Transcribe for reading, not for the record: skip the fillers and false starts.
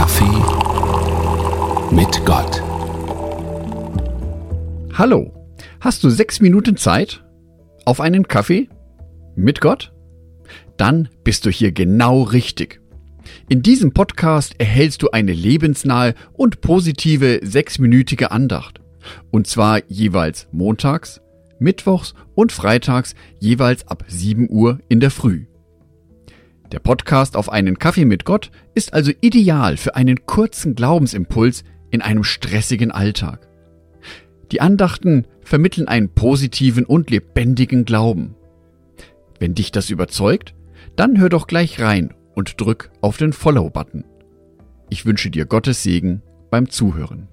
Kaffee mit Gott. Hallo, hast du 6 Minuten Zeit auf einen Kaffee mit Gott? Dann bist du hier genau richtig. In diesem Podcast erhältst du eine lebensnahe und positive 6-minütige Andacht. Und zwar jeweils montags, mittwochs und freitags jeweils ab 7 Uhr in der Früh. Der Podcast auf einen Kaffee mit Gott ist also ideal für einen kurzen Glaubensimpuls in einem stressigen Alltag. Die Andachten vermitteln einen positiven und lebendigen Glauben. Wenn dich das überzeugt, dann hör doch gleich rein und drück auf den Follow-Button. Ich wünsche dir Gottes Segen beim Zuhören.